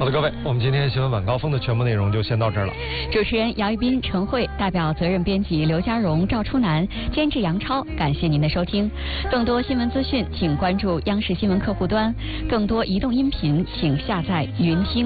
的，各位，我们今天新闻晚高峰的全部内容就先到这儿了。 主持人姚一斌、陈慧，代表责任编辑刘家荣、赵初南，监制杨超，感谢您的收听。更多新闻资讯，请关注央视新闻客户端；更多移动音频，请下载云听。